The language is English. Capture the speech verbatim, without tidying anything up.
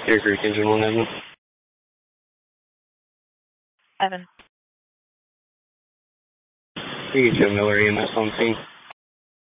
Deer Creek Engine one, Evan. Evan. You get Joe Miller, E M S on scene.